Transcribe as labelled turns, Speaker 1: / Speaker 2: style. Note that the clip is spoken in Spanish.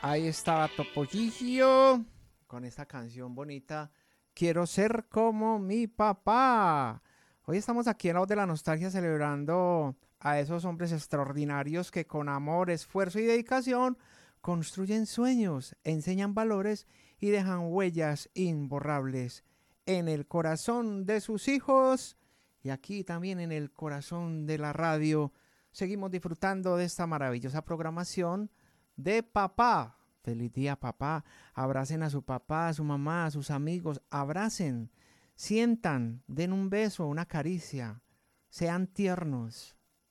Speaker 1: Ahí estaba Topollillo con esta canción bonita. Quiero ser como mi papá. Hoy estamos aquí en la voz de la nostalgia celebrando a esos hombres extraordinarios que con amor, esfuerzo y dedicación construyen sueños, enseñan valores y dejan huellas imborrables en el corazón de sus hijos y aquí también en el corazón de la radio. Seguimos disfrutando de esta maravillosa programación de papá. Feliz día, papá. Abracen a su papá, a su mamá, a sus amigos. Abracen, sientan, den un beso, una caricia. Sean tiernos.